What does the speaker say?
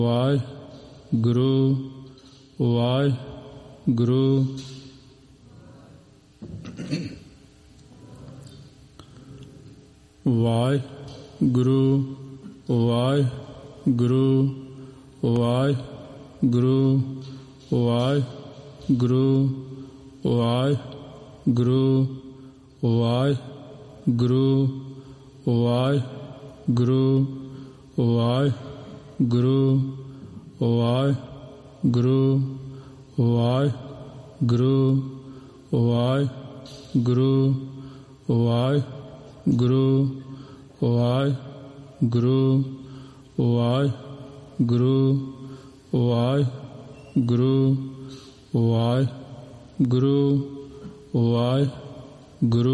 Waheguru Waheguru Waheguru Waheguru Waheguru Waheguru Waheguru Waheguru Waheguru Waheguru Waheguru Waheguru Waheguru Waheguru Waheguru Waheguru Waheguru Waheguru Waheguru